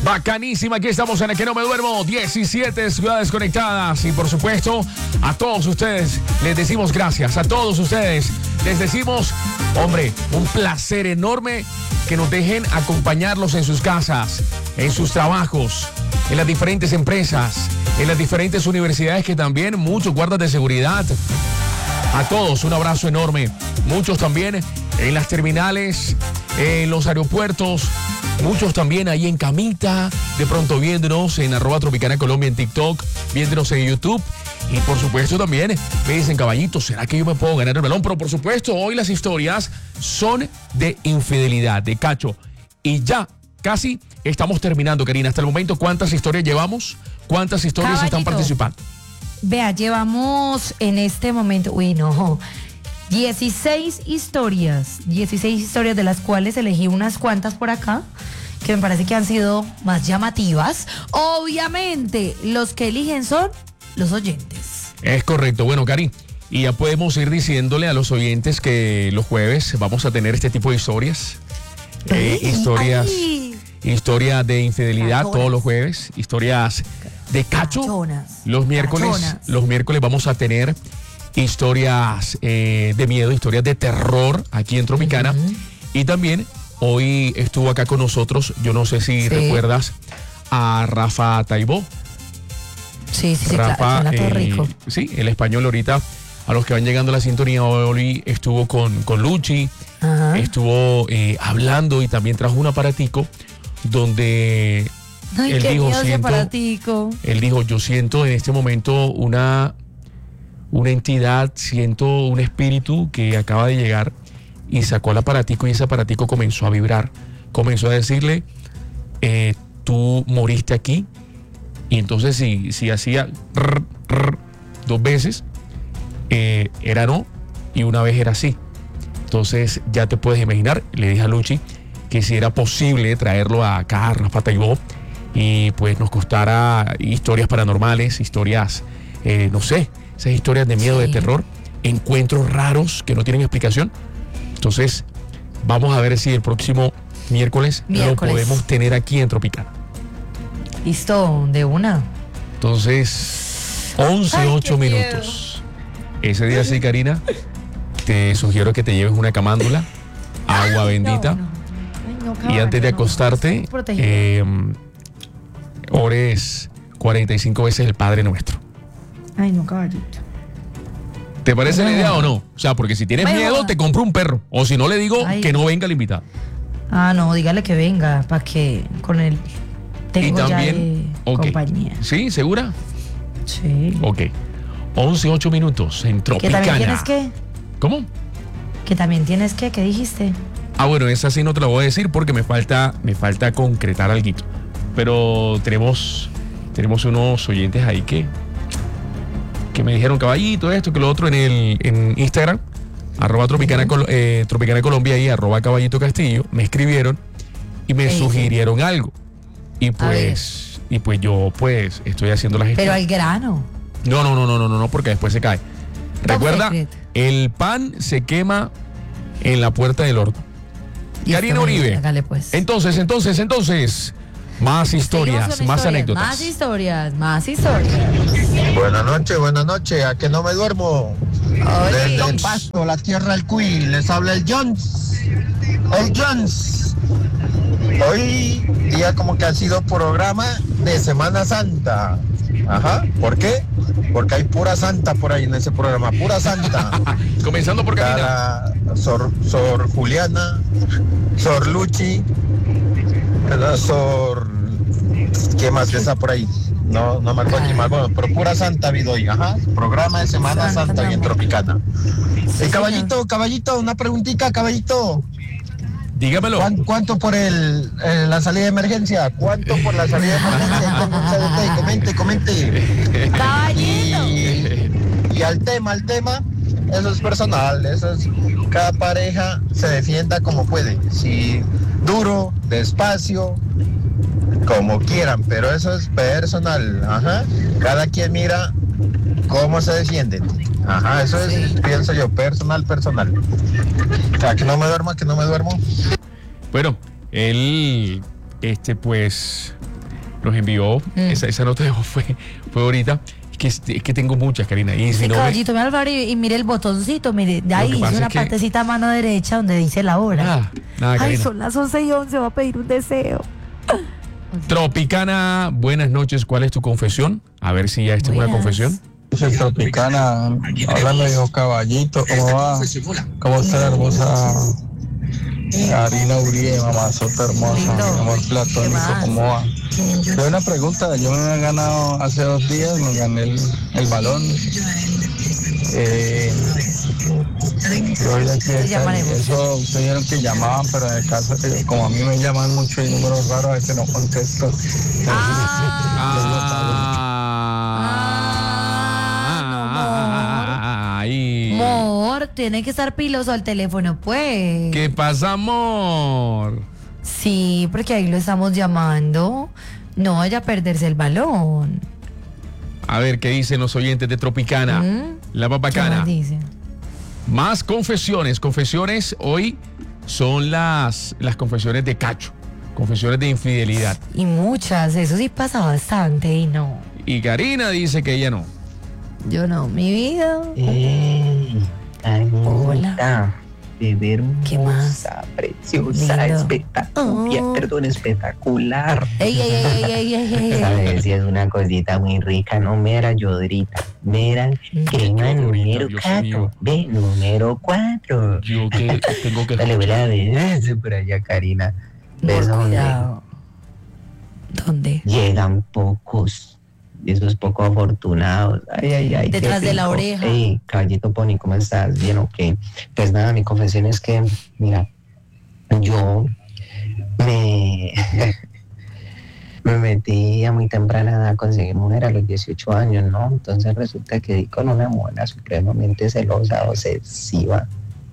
Bacanísima, aquí estamos en el que no me duermo, 17 ciudades conectadas y por supuesto a todos ustedes les decimos gracias, a todos ustedes les decimos, hombre, un placer enorme que nos dejen acompañarlos en sus casas, en sus trabajos, en las diferentes empresas, en las diferentes universidades que también muchos guardas de seguridad. A todos un abrazo enorme, muchos también en las terminales, en los aeropuertos, muchos también ahí en camita, de pronto viéndonos en @Tropicana Colombia en TikTok, viéndonos en YouTube. Y por supuesto también me dicen, caballito, ¿será que yo me puedo ganar el balón? Pero por supuesto, hoy las historias son de infidelidad, de cacho. Y ya casi estamos terminando, Karina. Hasta el momento, ¿cuántas historias llevamos? ¿Cuántas historias Caballito, están participando? Vea, llevamos en este momento, 16 historias de las cuales elegí unas cuantas por acá, que me parece que han sido más llamativas. Obviamente, los que eligen son los oyentes. Es correcto. Bueno, Cari, y ya podemos ir diciéndole a los oyentes que los jueves vamos a tener este tipo de historias. Historias de infidelidad Cachonas. todos los jueves, historias de cacho. Cachonas. Los miércoles vamos a tener historias de miedo, historias de terror aquí en Tropicana. Y también hoy estuvo acá con nosotros, yo no sé si recuerdas, a Rafa Taibó. Sí, Rafa, claro, rico. Sí, el español ahorita, a los que van llegando a la sintonía, hoy estuvo con Luchi, estuvo hablando y también trajo un aparatico donde Ay, él qué dijo, miedo ese aparatico. Él dijo, yo siento en este momento una entidad, siento un espíritu que acaba de llegar, y sacó el aparatico y ese aparatico comenzó a vibrar, comenzó a decirle, tú moriste aquí. Y entonces si hacía dos veces, era no, y una vez era sí. Entonces ya te puedes imaginar, le dije a Luchi que si era posible traerlo acá a Rafa Taibó y pues nos costara historias paranormales, historias, no sé, esas historias de miedo, de terror, encuentros raros que no tienen explicación. Entonces vamos a ver si el próximo miércoles lo podemos tener aquí en Tropicana. Listo, de una. Entonces, 11:08 minutos. Ese día sí, Karina, te sugiero que te lleves una camándula, agua bendita, y antes de acostarte, ores 45 veces el Padre Nuestro. Ay, no, caballito. ¿Te parece la idea o no? O sea, porque si tienes miedo, te compro un perro. O si no, le digo que no venga el invitado. Ah, no, dígale que venga, para que con él tengo y también, ya compañía. ¿Sí? ¿Segura? Sí. Ok. 11:08 minutos en Tropicana. ¿Que también tienes que? ¿Cómo? ¿Que también tienes que? ¿Qué dijiste? Ah, bueno, esa sí no te la voy a decir porque me falta concretar algo. Pero tenemos unos oyentes ahí que me dijeron, caballito, esto, que lo otro en Instagram, @Tropicana Colombia y @Caballito Castillo, me escribieron y me sugirieron algo. Y pues yo pues estoy haciendo la gestión. Pero al grano. No, porque después se cae. Recuerda, el pan se quema en la puerta del horno. Karina Uribe. Hágale pues. Entonces, más historias, más anécdotas. Más historias. Buenas noches, a que no me duermo. Desde el Pasto, la tierra del Cuy, les habla el Jones. Hoy día como que ha sido programa de Semana Santa. Ajá, ¿por qué? Porque hay pura santa por ahí en ese programa, pura santa. Comenzando por Karina. Sor Juliana, Sor Luchi, Sor... ¿Qué más está por ahí? No me acuerdo ni más, bueno, pero pura santa ha habido hoy, ajá. Programa de Semana Santa bien Tropicana. Caballito, una preguntita, caballito. Dígamelo. ¿Cuánto por la salida de emergencia? ¿Cuánto por la salida de emergencia? Comente. Caballito. Y al tema, eso es personal, cada pareja se defienda como puede. Si duro, despacio, como quieran, pero eso es personal, ajá. Cada quien mira cómo se defienden. Ajá, eso es, pienso yo, personal. Que no me duermo. Bueno, él, pues, nos envió, esa nota de voz fue ahorita. Es que tengo muchas, Karina. Y si Sí, no caballito, mira Álvaro y mire el botoncito, mire, de ahí que dice pasa una es que- partecita a mano derecha donde dice la hora. Nada, Ay, Karina. son las 11:11, va a pedir un deseo. Tropicana, buenas noches. ¿Cuál es tu confesión? A ver si ya esta es una Buenas. confesión. Soy Tropicana, hablando de caballito, ¿cómo va? ¿Cómo está la hermosa Karina Uribe, mamazota hermosa, Lindo. mi amor ¿Qué platónico, más? ¿cómo va? Tengo una pregunta, yo me he ganado hace 2 días, me gané el balón. Yo ya que llamaremos. eso ustedes dijeron que llamaban, pero en el caso que como a mí me llaman mucho y números raros, a veces no contesto. Ay. Amor, tiene que estar piloso al teléfono, pues. ¿Qué pasa, amor? Sí, porque ahí lo estamos llamando. No vaya a perderse el balón. A ver qué dicen los oyentes de Tropicana. La ¿Qué papacana. más dice? Más confesiones. Confesiones hoy son las confesiones de cacho. Confesiones de infidelidad. Y muchas, eso sí pasa bastante y no. Y Karina dice que ella no. Yo no, mi vida. Hola. Bebé ¿Qué más? hermosa, preciosa, Lindo. espectacular. Ey, ey, ey, ey, ey, ey, ey. A ver si es una cosita muy rica, no mera yodrita, mera crema número Dios 4, mío. ve, número 4. Yo que tengo que Dale, escuchar. beso por allá, Karina. Amor, Beso donde cuidado. ¿Dónde? llegan pocos, esos poco afortunados. Ay, ay, ay. qué Detrás de la rico. oreja. Ey, caballito Pony, ¿cómo estás? Bien, ok. Pues nada, mi confesión es que, mira, yo me, me metí a muy temprana edad a conseguir mujer a los 18 años, ¿no? Entonces resulta que di con una mona supremamente celosa, obsesiva,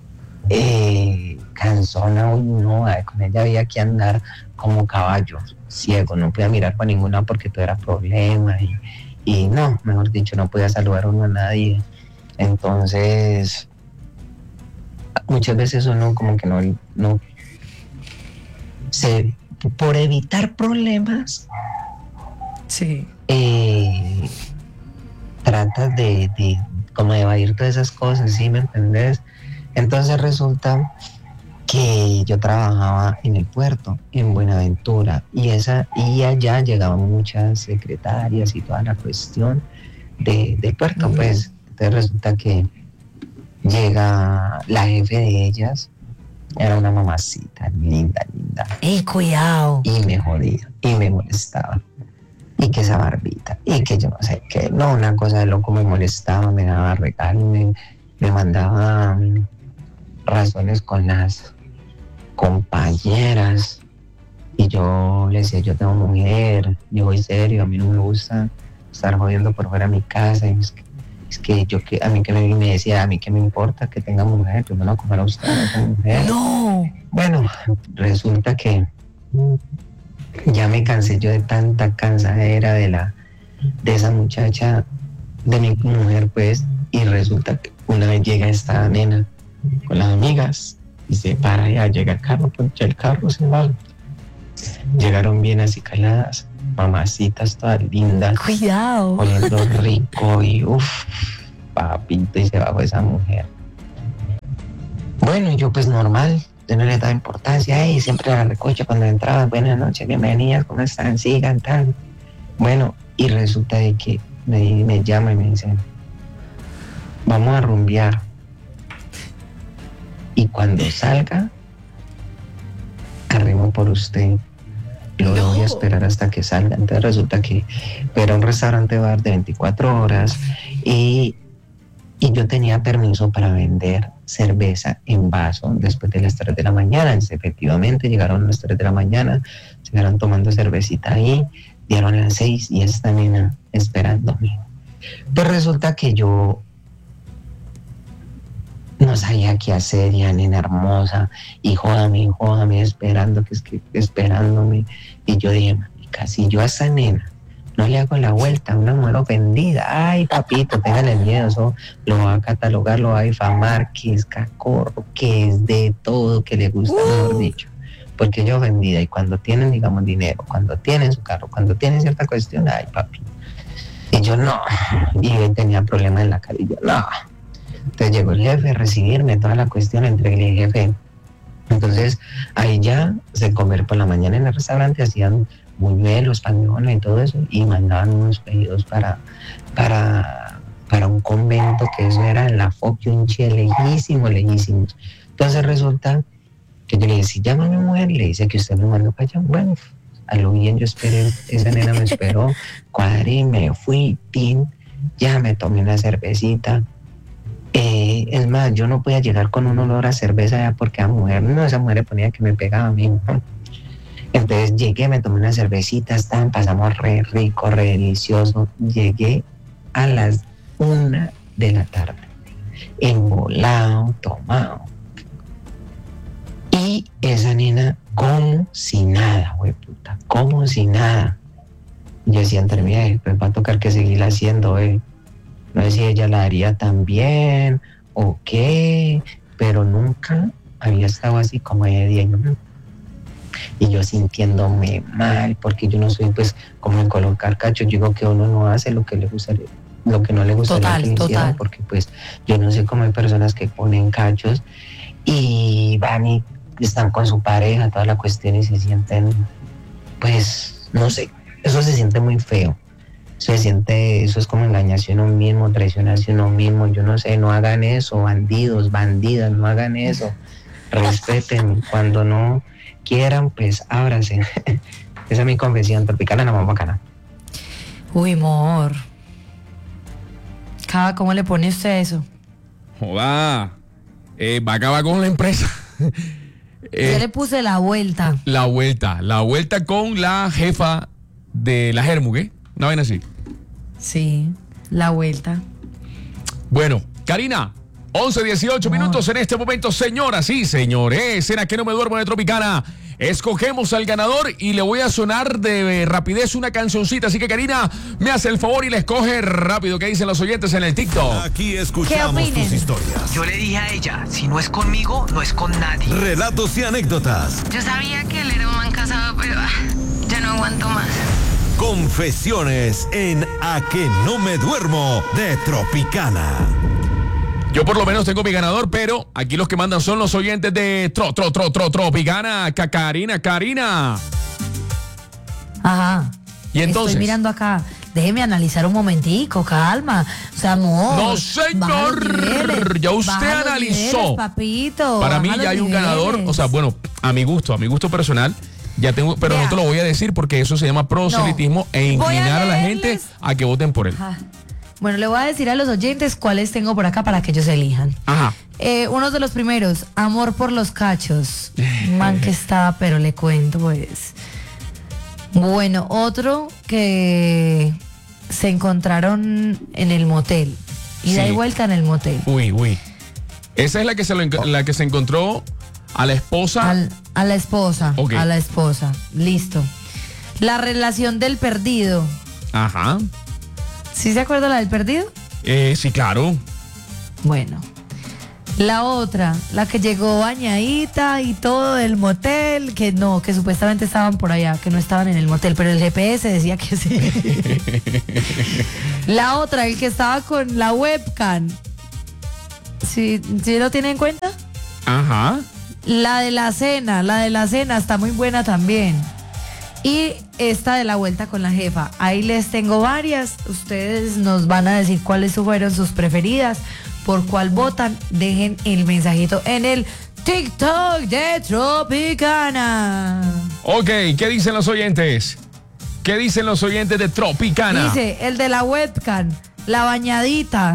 cansona, uy, no, con ella había que andar como caballo, ciego, no podía mirar para ninguna porque todo era problema y no, mejor dicho, no podía saludar uno a nadie. Entonces, muchas veces uno como que no se, por evitar problemas, Sí. tratas de como de evadir todas esas cosas, ¿sí me entendés? Entonces resulta que yo trabajaba en el puerto, en Buenaventura, y allá llegaban muchas secretarias y toda la cuestión del puerto, pues. Entonces resulta que llega la jefe de ellas, era una mamacita, linda, Ey, cuidado. y me jodía, y me molestaba. Y que esa barbita, y que yo no sé qué, no, una cosa de loco, me molestaba, me daba regalos, me mandaba razones con las compañeras, y yo le decía, yo tengo mujer, yo voy serio, a mí no me gusta estar jodiendo por fuera de mi casa, y a mí que me decía, a mí que me importa que tenga mujer, yo me lo comer a usted, no tengo mujer. No. Bueno, resulta que ya me cansé yo de tanta cansadera de esa muchacha, de mi mujer, pues, y resulta que una vez llega esta nena con las amigas y se para, ya llega el carro, poncha el carro, se va. Llegaron bien así caladas, mamacitas todas lindas, Cuidado. oliendo rico y uff, papito, y se bajó esa mujer. Bueno, yo pues normal, yo no le daba importancia, siempre la recocha cuando entraba, buenas noches, bienvenidas, ¿cómo están? Sigan, tal. Bueno, y resulta de que me llama y me dice, vamos a rumbear. Y cuando salga, arrimo por usted. Lo voy a esperar hasta que salga. Entonces resulta que era un restaurante bar de 24 horas y yo tenía permiso para vender cerveza en vaso después de las 3 de la mañana. Entonces, efectivamente llegaron a las 3 de la mañana, se quedaron tomando cervecita ahí, dieron las 6 y esta nena esperándome. Pues resulta que yo no sabía qué hacer, ya nena hermosa, y jódame, esperando, esperándome. Y yo dije, marica, si yo a esa nena no le hago la vuelta, una mujer ofendida, ay papito, téngale miedo, eso lo va a catalogar, lo va a difamar, que es cacorro, que es de todo, que le gusta, mejor dicho. porque yo ofendida, y cuando tienen, digamos, dinero, cuando tienen su carro, cuando tienen cierta cuestión, ay, papi. Y yo no, y él tenía problemas en la cara, y yo no. Entonces llegó el jefe a recibirme, toda la cuestión, entregué al jefe. Entonces ahí ya se comer por la mañana en el restaurante, hacían muy bien los pañuelos y todo eso, y mandaban unos pedidos para un convento, que eso era en la Foquionche, lejísimos. Entonces resulta que yo le dije, si llama a mi mujer, le dice que usted me manda para allá. Bueno, a lo bien yo esperé, esa nena me esperó, cuadré, me fui, ya me tomé una cervecita. Es más, yo no podía llegar con un olor a cerveza ya porque esa mujer le ponía que me pegaba a mí, ¿no? Entonces llegué, me tomé unas cervecitas, pasamos re rico, re delicioso. Llegué a las 1 de la tarde, embolado, tomado. Y esa nena como si nada, güey, puta, como si nada. Yo decía entre mí, pues va a tocar que seguir haciendo, No sé si ella la haría tan bien o qué, pero nunca había estado así como de día. Y yo sintiéndome mal, porque yo no soy pues como en colocar cachos. Yo digo que uno no hace lo que le gustaría, lo que no le gustaría que hiciera, porque pues yo no sé cómo hay personas que ponen cachos y van y están con su pareja, toda la cuestión, y se sienten, pues, no sé, eso se siente muy feo. Eso es como engañarse a uno mismo, traicionarse a uno mismo. Yo no sé, no hagan eso, bandidos, bandidas, no hagan eso. Respeten, cuando no quieran, pues ábranse. Esa es mi confesión, Tropicana, la más bacana. Uy, amor. ¿Cómo le pone usted eso? Joda, va a acabar con la empresa. Yo le puse la vuelta. La vuelta con la jefa de la Germu, ¿qué? ¿No ven así? Sí, la vuelta. Bueno, Karina, 11:18 minutos en este momento, señoras y señores, en A Que No Me Duermo de Tropicana. Escogemos al ganador y le voy a sonar de rapidez una cancioncita. Así que, Karina, me hace el favor y la escoge rápido. ¿Qué dicen los oyentes en el TikTok? Aquí escuchamos tus historias. Yo le dije a ella, si no es conmigo, no es con nadie. Relatos y anécdotas. Yo sabía que él era un man casado, pero ya no aguanto más. Confesiones en A Que No Me Duermo de Tropicana. Yo por lo menos tengo mi ganador, pero aquí los que mandan son los oyentes de Tropicana. Karina. Ajá. Y entonces, estoy mirando acá. Déjeme analizar un momentico, calma. O sea, amor. No, señor. Ya usted analizó. Niveles, papito. Para mí ya hay un ganador. O sea, bueno, a mi gusto personal. Ya tengo, pero no te lo voy a decir porque eso se llama proselitismo e inclinar a la gente a que voten por él. Bueno, le voy a decir a los oyentes cuáles tengo por acá para que ellos elijan. Ajá. Uno de los primeros, Amor por los Cachos. Man que está, pero le cuento, pues. Bueno, otro que se encontraron en el motel. Ida y vuelta en el motel. Uy. Esa es la que se encontró a la esposa. A la esposa. Okay. A la esposa. Listo. La relación del perdido. Ajá. ¿Sí se acuerda la del perdido? Sí, claro. Bueno. La otra, la que llegó bañadita y todo del motel, que no, que supuestamente estaban por allá, que no estaban en el motel, pero el GPS decía que sí. La otra, el que estaba con la webcam. ¿Sí lo tiene en cuenta? Ajá. La de la cena está muy buena también. Y esta de la vuelta con la jefa. Ahí les tengo varias. Ustedes nos van a decir cuáles fueron sus preferidas, por cuál votan. Dejen el mensajito en el TikTok de Tropicana. Ok, ¿qué dicen los oyentes? ¿Qué dicen los oyentes de Tropicana? Dice, el de la webcam, la bañadita.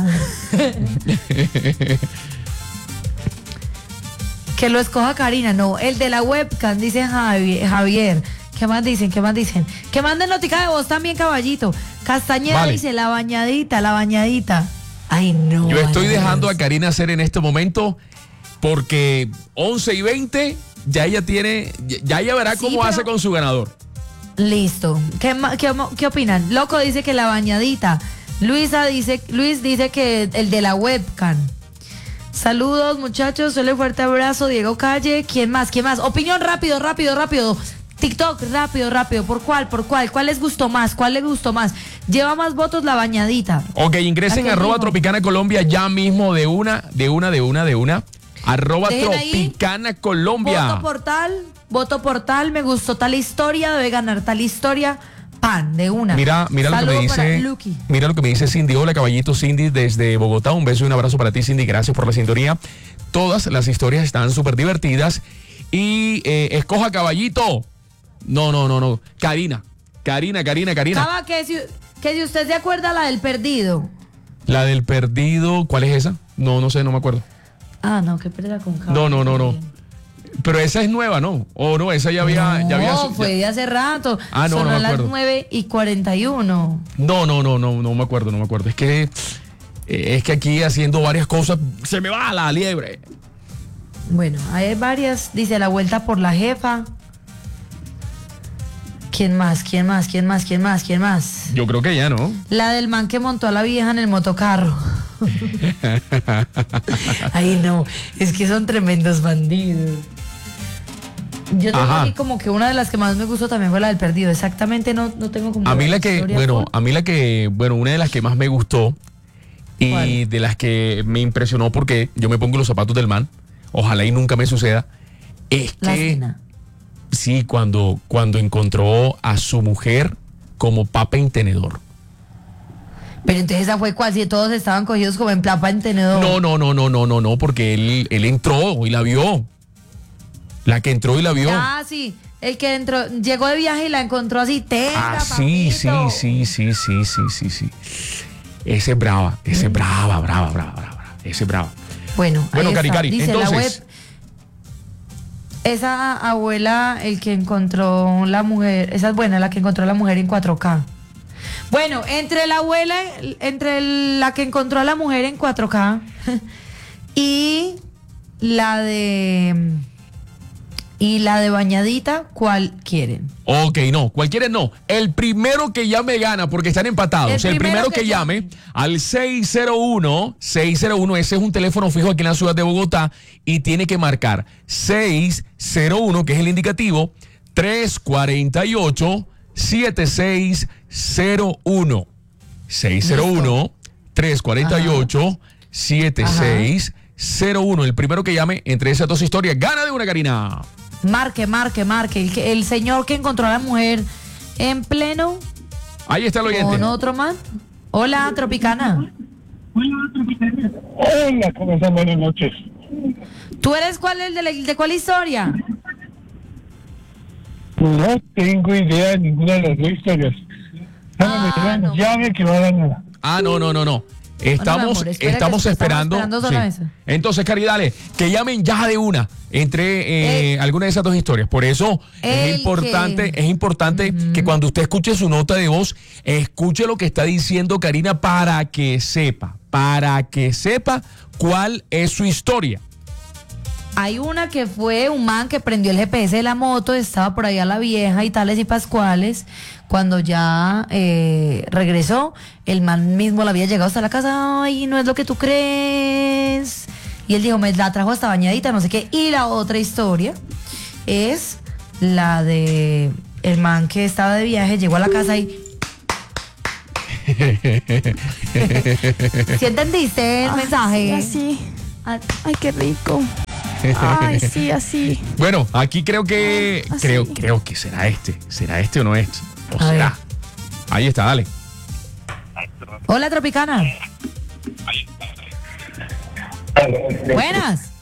Que lo escoja Karina. No, el de la webcam, dice Javier. ¿Qué más dicen? Que manden notica de voz también, caballito. Castañeda dice la bañadita. Ay, no. Yo estoy dejando a Karina hacer en este momento porque 11:20 ya ella verá cómo hace con su ganador. Listo. ¿Qué opinan? Loco dice que la bañadita. Luis dice que el de la webcam. Saludos, muchachos. Un fuerte abrazo, Diego Calle. ¿Quién más? Opinión rápido. TikTok, rápido. ¿Por cuál? ¿Cuál les gustó más? Lleva más votos la bañadita. Ok, ingresen a @Tropicana Colombia ya mismo de una. @Tropicana Colombia. Voto portal, me gustó tal historia, debe ganar tal historia. Pan, de una. Mira lo que me dice Cindy. Hola, caballito, Cindy desde Bogotá. Un beso y un abrazo para ti, Cindy. Gracias por la sintonía. Todas las historias están súper divertidas. Y escoja caballito. No. Karina. Estaba que si usted se acuerda la del perdido. La del perdido, ¿cuál es esa? No sé, no me acuerdo. Ah, no, que perdida con caballo. No. Pero esa es nueva, ¿no? O no, esa ya había. No, fue de hace rato. No me acuerdo. Las 9:41. No me acuerdo. Es que aquí haciendo varias cosas se me va la liebre. Bueno, hay varias. Dice la vuelta por la jefa. ¿Quién más? Yo creo que ya, ¿no? La del man que montó a la vieja en el motocarro. Ay, no, es que son tremendos bandidos. Yo tengo aquí como que una de las que más me gustó también fue la del perdido. Exactamente no tengo como. Una de las que más me gustó y ¿cuál? De las que me impresionó porque yo me pongo los zapatos del man, ojalá y nunca me suceda, es La que cena. sí, cuando encontró a su mujer como papa en tenedor. Pero entonces esa fue cual, si todos estaban cogidos como en plapa en tenedor. No, porque él entró y la vio. La que entró y la vio. Ah, sí, el que entró, llegó de viaje y la encontró así, tenga, sí. Ese es brava. Ese es brava. Bueno, Cari, dice entonces. la web. Esa abuela, el que encontró la mujer, esa es buena, la que encontró a la mujer en 4K. Bueno, entre la que encontró a la mujer en 4K y la de bañadita, ¿cuál quieren? Ok, no, cualquiera no. El primero que llame gana porque están empatados. El primero que llame al 601, ese es un teléfono fijo aquí en la ciudad de Bogotá y tiene que marcar 601, que es el indicativo, 348-7601. 601-348-7601. El primero que llame entre esas dos historias gana de una, Karina. Marque. El señor que encontró a la mujer en pleno. Ahí está el oyente. ¿Con otro man? Hola, Tropicana. Hola, ¿cómo están? Buenas noches. ¿Tú eres cuál de cuál historia? No tengo idea de ninguna de las dos historias. No. Llame que va a ganar. No. Estamos esperando. Sí. Entonces, Cari, dale, que llamen ya de una entre alguna de esas dos historias. Por eso es importante que cuando usted escuche su nota de voz, escuche lo que está diciendo Karina para que sepa cuál es su historia. Hay una que fue un man que prendió el GPS de la moto, estaba por allá la vieja y tales y pascuales. Cuando ya regresó, el man mismo le había llegado hasta la casa. Ay, no es lo que tú crees. Y él dijo, me la trajo hasta bañadita, no sé qué. Y la otra historia es la de el man que estaba de viaje, llegó a la casa y... ¿Sí entendiste el mensaje? Así. Ay, qué rico. Ay, sí, así. Bueno, aquí creo que será este. ¿Será este o no este? ¿O A será? ver. Ahí está, dale. Hola, Tropicana. Buenas.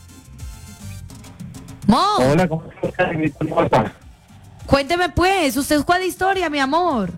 Mo, Hola, ¿cómo estás? cuénteme pues, ¿usted cuál historia, mi amor?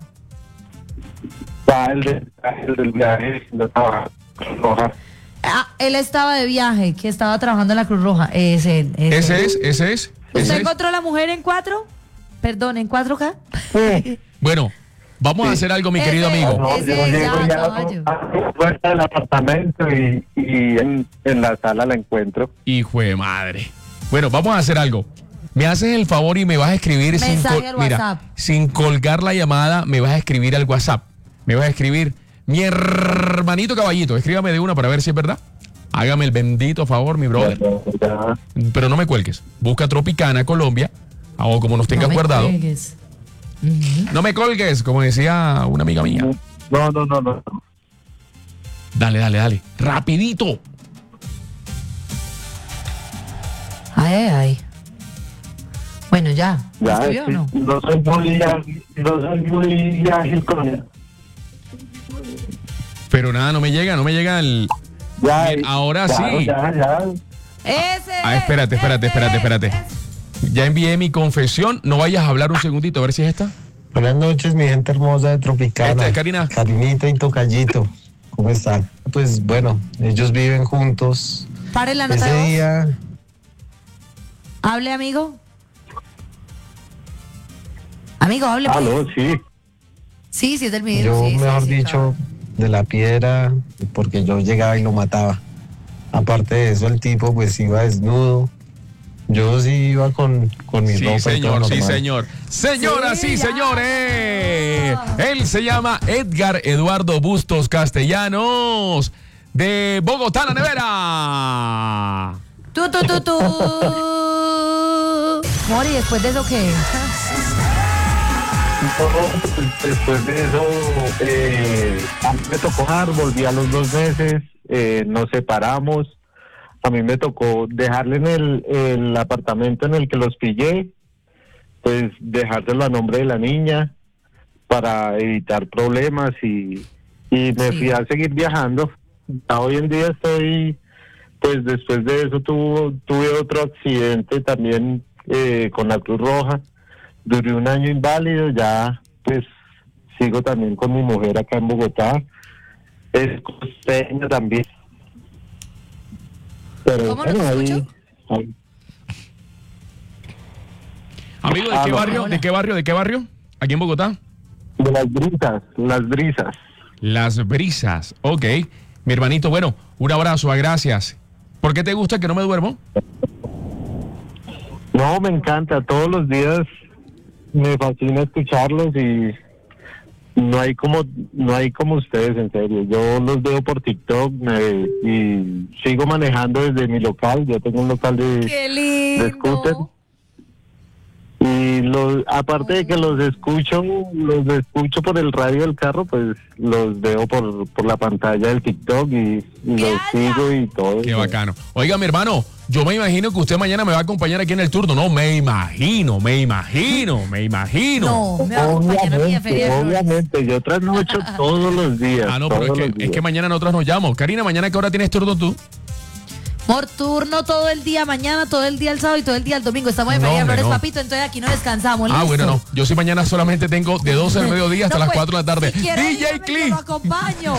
El del viaje, lo estaba roja. Ah, él estaba de viaje, que estaba trabajando en la Cruz Roja. Ese es. ¿Usted encontró a la mujer en 4K? Bueno, vamos a hacer algo, mi querido amigo. No, yo llego ya a la puerta del apartamento y en la sala la encuentro. Hijo de madre. Bueno, vamos a hacer algo. Me haces el favor y me vas a escribir Mensaje al WhatsApp. sin colgar la llamada, me vas a escribir al WhatsApp. Me vas a escribir, mi hermanito caballito, escríbame de una para ver si es verdad. Hágame el bendito favor, mi brother. Pero no me cuelgues. Busca Tropicana Colombia, o como nos tenga guardado. No me colgues, como decía una amiga mía. No. Dale. Rapidito. Ay. Bueno, ya. Ya, ¿Escribió o no? No soy muy ágil con él. Pero nada, no me llega el... Ya, ahora ya, sí. Ya. Espérate. Ya envié mi confesión. No vayas a hablar un segundito, a ver si es esta. Buenas noches, mi gente hermosa de Tropicana. Esta es Karina. Karinita y Tocallito. ¿Cómo están? Pues bueno, ellos viven juntos. Pare la nota Ese de voz. día... Hable, amigo. Amigo, hable. pues. Aló, sí. Sí, es del mismo. Yo, sí, mejor sí, dicho, claro. de la piedra, porque yo llegaba y lo mataba. Aparte de eso, el tipo pues iba desnudo. Yo sí iba con mi ropa. Sí, y todo señor, sí, normal. señor. Señoras Sí, y ya. señores. Él se llama Edgar Eduardo Bustos Castellanos, de Bogotá, la nevera. Tú. Mori, ¿después de eso qué? Después de eso, a mí me tocó dejar, volví a los 2 meses, nos separamos. A mí me tocó dejarle en el apartamento en el que los pillé, pues dejárselo a nombre de la niña para evitar problemas y me fui a seguir viajando. Ya hoy en día estoy, pues después de eso tuve otro accidente también con la Cruz Roja. Duré 1 año inválido, ya pues sigo también con mi mujer acá en Bogotá. Es costeña también. Pero ¿Cómo no te escucho? Amigo, ¿de qué barrio? ¿De qué barrio? Aquí en Bogotá. De Las Brisas. Las Brisas, ok. Mi hermanito, bueno, un abrazo, gracias. ¿Por qué te gusta que no me duermo? No, me encanta, todos los días me fascina escucharlos y no hay como ustedes, en serio. Yo los veo por TikTok y sigo manejando desde mi local. Yo tengo un local ¡Qué lindo! de scooter. Y aparte de que los escucho por el radio del carro, pues los veo por la pantalla del TikTok y los sigo y todo. Qué bacano. Oiga, mi hermano, yo me imagino que usted mañana me va a acompañar aquí en el turno. No, me imagino. No, me va a acompañar a mi Feria de Flores. Obviamente, yo trasnocho todos los días. Ah, no, pero es que mañana nosotros nos llamamos. Karina, ¿mañana qué hora tienes turno tú? Por turno todo el día, mañana, todo el día el sábado y todo el día el domingo. Estamos en No, Feria de hombre, Flores, no. papito, entonces aquí no descansamos. Ah, ¿listo? bueno, no. Yo sí mañana solamente tengo de 12 del mediodía hasta No, las pues, 4 de la tarde. si quiere, DJ dígame, Click. yo lo acompaño.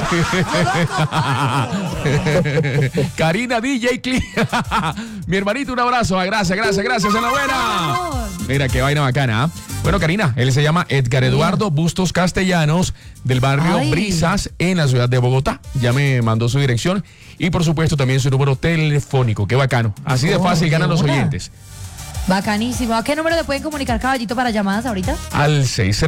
Karina, DJ Click. Mi hermanito, un abrazo. Gracias. Enhorabuena. Mira, qué vaina bacana. ¿Ah? Bueno, Karina, él se llama Edgar Eduardo Bustos Castellanos, del barrio Ay. Brisas, en la ciudad de Bogotá. Ya me mandó su dirección y, por supuesto, también su número telefónico. Qué bacano. Así de fácil ganan los oyentes. Bacanísimo. ¿A qué número le pueden comunicar, caballito, para llamadas ahorita? Al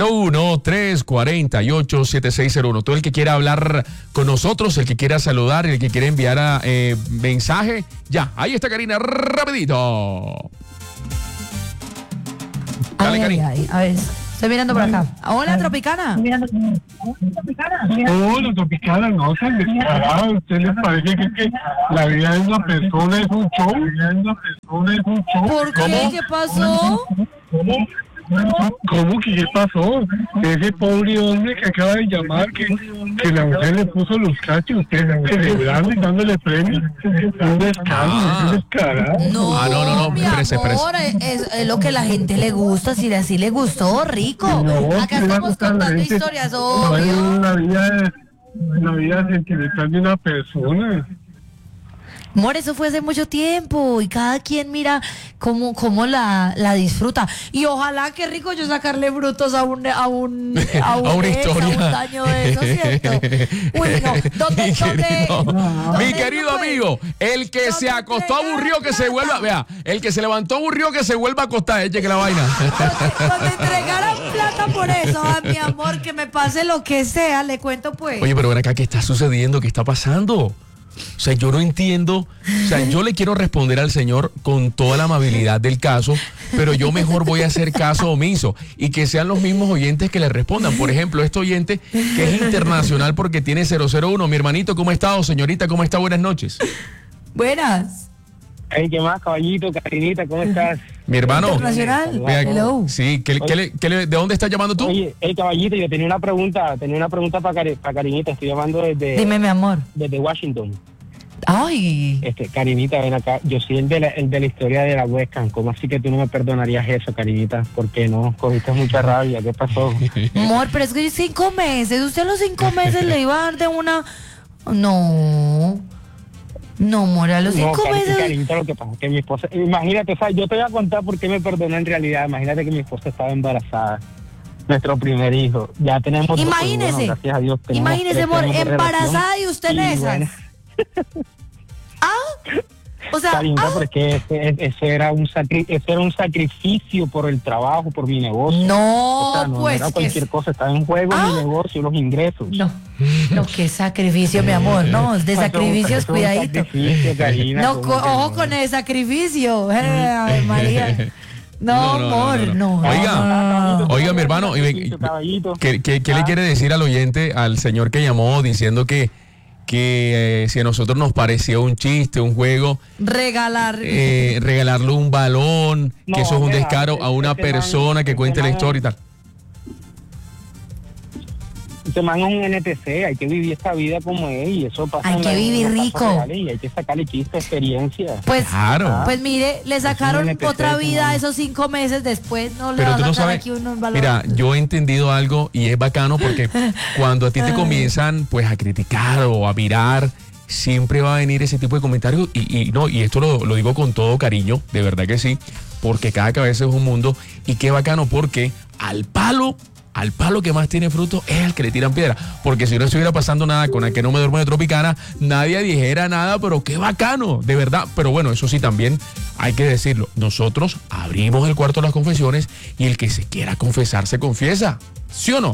601-348-7601. Todo el que quiera hablar con nosotros, el que quiera saludar, el que quiera enviar mensaje, ya, ahí está Karina, rapidito. Dale, Karina. A ver, estoy mirando por acá. Hola, Tropicana. Los tropicanos no sean descarados. ¿A usted les parece que la vida de una persona es un show? ¿Por qué? ¿Qué pasó? ¿Cómo que qué pasó? Ese pobre hombre que acaba de llamar, que la mujer le puso los cachos, ustedes celebrando y dándole premios. Un descarado. No, mi espérese. amor, es lo que la gente le gusta, si así le gustó, rico. Acá estamos contando historias, No es obvio. una vida sentimental de una persona. Amor, eso fue hace mucho tiempo y cada quien mira cómo la disfruta. Y ojalá, qué rico yo sacarle brutos a una historia. a un daño de eso, ¿cierto? Uy, no. Mi querido amigo, el que se acostó aburrido que se vuelva, vea, el que se levantó aburrido que se vuelva a acostar, eche que la vaina. Cuando entregaran plata por eso, a mi amor, que me pase lo que sea, le cuento pues. Oye, pero ven acá, ¿qué está sucediendo? ¿Qué está pasando? O sea, yo no entiendo. O sea, yo le quiero responder al señor con toda la amabilidad del caso, pero yo mejor voy a hacer caso omiso y que sean los mismos oyentes que le respondan. Por ejemplo, este oyente que es internacional porque tiene 001. Mi hermanito, ¿cómo está? O señorita, ¿cómo está? Buenas noches. Buenas. Hey, ¿qué más, caballito, Karinita? ¿Cómo estás? Mi hermano. Internacional. Vea, Hello. sí, ¿de dónde estás llamando tú? Oye, hey, caballito, yo tenía una pregunta para Karinita. Estoy llamando desde... Dime, mi amor. Desde Washington. Ay. Karinita, ven acá. Yo soy el de la historia de la webcam. ¿Cómo así que tú no me perdonarías eso, Karinita? ¿Por qué no? Cogiste mucha rabia. ¿Qué pasó? Amor, pero es que 5 meses. Usted a los 5 meses le iba a dar de una... No, amor, a los 5 meses... Karinita, lo que pasa es que mi esposa... Imagínate, o sea, yo te voy a contar por qué me perdonó en realidad. Imagínate que mi esposa estaba embarazada. Nuestro primer hijo. Ya tenemos... Imagínese. Bueno, gracias a Dios. Imagínese, amor, embarazada relación. y usted en esas. Bueno. O sea, Karinita, porque eso era un sacrificio por el trabajo, por mi negocio. No, o sea, no pues era cualquier cosa, estaba en juego mi negocio, los ingresos. No, qué sacrificio, mi amor. No, de sacrificios, cuidadito. Karina, ojo con el sacrificio. Ay, María. No, amor, no. Oiga, mi hermano, ¿qué le quiere decir al oyente, al señor que llamó diciendo que si a nosotros nos parecía un chiste, un juego, regalarle un balón, que eso es un descaro a una persona que cuente la historia y tal? Este man es un NTC, hay que vivir esta vida como es y eso pasa. Hay que vivir rico. Y hay que sacarle chiste, experiencia. Pues, claro. Pues mire, le sacaron otra vida esos 5 meses después, no le va a sacar aquí un valor. Mira, yo he entendido algo y es bacano porque cuando a ti te comienzan pues a criticar o a mirar, siempre va a venir ese tipo de comentarios y esto lo digo con todo cariño, de verdad que sí, porque cada cabeza es un mundo y qué bacano porque al palo que más tiene fruto es el que le tiran piedra. Porque si no estuviera pasando nada con el que no me duermo de Tropicana, nadie dijera nada, pero qué bacano, de verdad. Pero bueno, eso sí también hay que decirlo. Nosotros abrimos el cuarto de las confesiones y el que se quiera confesar se confiesa. ¿Sí o no?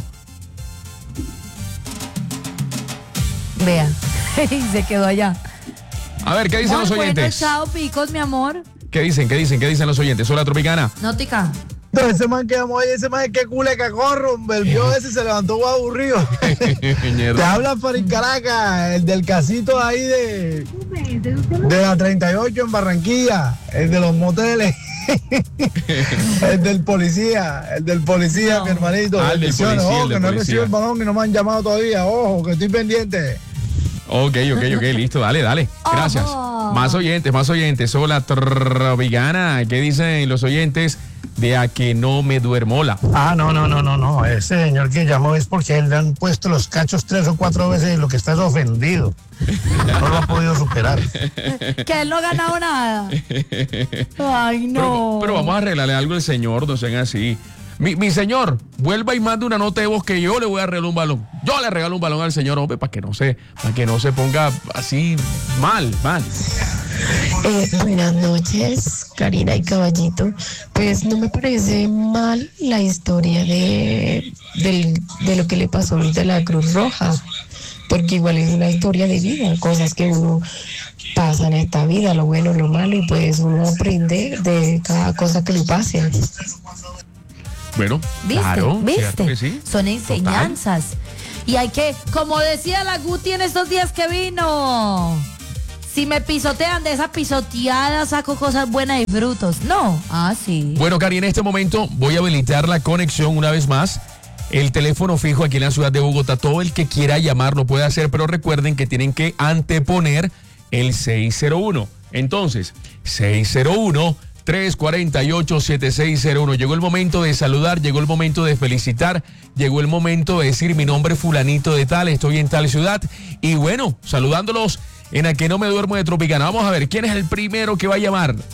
Vea, se quedó allá. A ver, ¿qué dicen los oyentes? Bueno, chao, picos, mi amor. ¿Qué dicen los oyentes? Hola, Tropicana. Nótica. Ese man que llamó ahí, ese man es que cule cacorro, el vio ese se levantó aburrido. Te habla Farid Caracas, el del casito ahí de la 38 en Barranquilla, el de los moteles. el del policía, mi hermanito. El del policía, ojo, que no recibo el balón, que no me han llamado todavía, ojo, que estoy pendiente. Ok, listo, dale. Gracias. Más oyentes. Hola, Tropicana. ¿Qué dicen los oyentes de A Que No Me Duermo? Hola. No. Ese señor que llamó es porque él le han puesto los cachos 3 o 4 veces y lo que está es ofendido. No lo ha podido superar. Que él no ha ganado nada. Ay, no. Pero vamos a arreglarle algo al señor, no sean así. Mi señor, vuelva y mande una nota de voz que yo le voy a regalar un balón. Yo le regalo un balón al señor, hombre, para que no se ponga así mal. Buenas noches, Karina y Caballito. Pues no me parece mal la historia de lo que le pasó de la Cruz Roja, porque igual es una historia de vida, cosas que uno pasa en esta vida, lo bueno, lo malo, y pues uno aprende de cada cosa que le pase. Bueno, ¿Viste? Que sí. Son enseñanzas. Total. Y hay que, como decía la Guti en estos días que vino, si me pisotean de esa pisoteada, saco cosas buenas y frutos. No, sí. Bueno, Cari, en este momento voy a habilitar la conexión una vez más. El teléfono fijo aquí en la ciudad de Bogotá, todo el que quiera llamar lo puede hacer, pero recuerden que tienen que anteponer el 601. Entonces, 601-348-7601. Llegó el momento de saludar, llegó el momento de felicitar, llegó el momento de decir mi nombre es fulanito de tal, estoy en tal ciudad. Y bueno, saludándolos en A Que No Me Duermo de Tropicana. Vamos a ver, ¿quién es el primero que va a llamar?